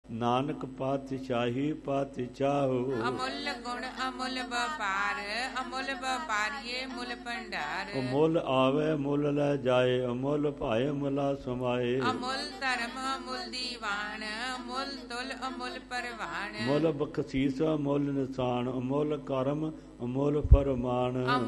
ਨਾਨਕ ਪਾਤਸ਼ਾਹੀ ਪਾਤਸ਼ਾਹੋ। ਅਮੁੱਲ ਗੁਣ ਅਮੁੱਲ ਵਪਾਰ, ਅਮੁੱਲ ਵਪਾਰੀਏ ਮੁੱਲ ਭੰਡਾਰ। ਮੁੱਲ ਆਵੇ ਮੁੱਲ ਲੈ ਜਾਏ, ਅਮੁੱਲ ਭਾਏ ਮੁੱਲਾ ਸਮਾਏ। ਅਮੁੱਲ ਧਰਮ ਅਮੁੱਲ ਦੀਵਾਨ, ਅਮੁੱਲ ਤੁਲ ਅਮੁੱਲ ਪਰਵਾਨ। ਮੁੱਲ ਬਖਸ਼ੀਸ ਅਮੁੱਲ ਨਿਸ਼ਾਨ, ਅਮੁੱਲ ਕਰਮ ਅਮੁੱਲ ਫਰਮਾਨ।